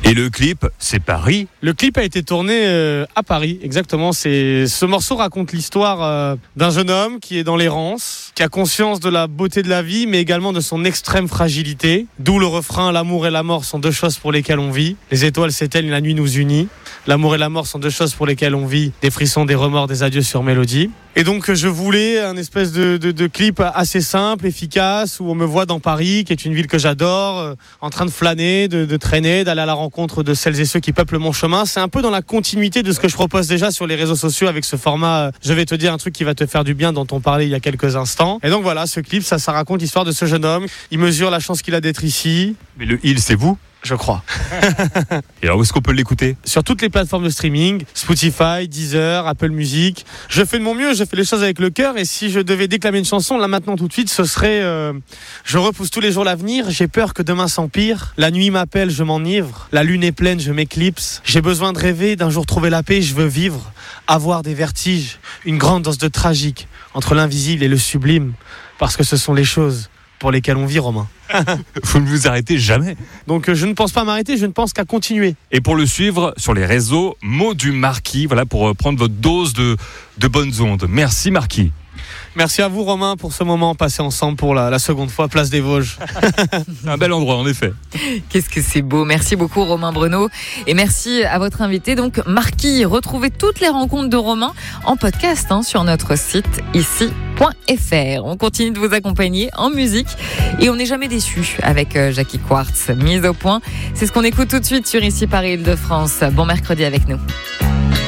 Et le clip, c'est Paris. Le clip a été tourné à Paris, exactement. Ce morceau raconte l'histoire d'un jeune homme qui est dans l'errance, qui a conscience de la beauté de la vie, mais également de son extrême fragilité. D'où le refrain « L'amour et la mort sont deux choses pour lesquelles on vit. Les étoiles s'éteignent, la nuit nous unit. L'amour et la mort sont deux choses pour lesquelles on vit. Des frissons, des remords, des adieux sur mélodie. » Et donc je voulais un espèce de clip assez simple, efficace, où on me voit dans Paris, qui est une ville que j'adore, en train de flâner, de traîner, d'aller à la rencontre de celles et ceux qui peuplent mon chemin. C'est un peu dans la continuité de ce que je propose déjà sur les réseaux sociaux avec ce format « Je vais te dire un truc qui va te faire du bien » dont on parlait il y a quelques instants. Et donc voilà, ce clip, ça raconte l'histoire de ce jeune homme. Il mesure la chance qu'il a d'être ici. Mais le il, c'est vous ? Je crois. Et alors, où est-ce qu'on peut l'écouter ? Sur toutes les plateformes de streaming, Spotify, Deezer, Apple Music. Je fais de mon mieux, je fais les choses avec le cœur. Et si je devais déclamer une chanson, là maintenant tout de suite, ce serait je repousse tous les jours l'avenir, j'ai peur que demain s'empire. La nuit m'appelle, je m'enivre. La lune est pleine, je m'éclipse. J'ai besoin de rêver, d'un jour trouver la paix, je veux vivre. Avoir des vertiges, une grande dose de tragique entre l'invisible et le sublime. Parce que ce sont les choses pour lesquelles on vit, Romain. Vous ne vous arrêtez jamais. Donc je ne pense pas m'arrêter, je ne pense qu'à continuer. Et pour le suivre sur les réseaux, Mots du Marquis, voilà, pour prendre votre dose de bonnes ondes. Merci Marquis. Merci à vous Romain pour ce moment passé ensemble pour la seconde fois, place des Vosges. C'est un bel endroit en effet. Qu'est-ce que c'est beau. Merci beaucoup Romain Breneau. Et merci à votre invité, donc Marquis. Retrouvez toutes les rencontres de Romain en podcast sur notre site ici.fr. On continue de vous accompagner en musique et on n'est jamais déçu avec Jackie Quartz. Mise au point, c'est ce qu'on écoute tout de suite sur Ici Paris Île-de-France. Bon mercredi avec nous.